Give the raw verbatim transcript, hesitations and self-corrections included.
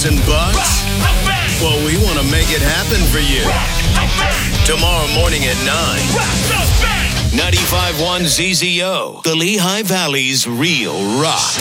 thousand bucks? Well, we want to make it happen for you. Tomorrow morning at nine. ninety-five point one Z Z O, the Lehigh Valley's real rock.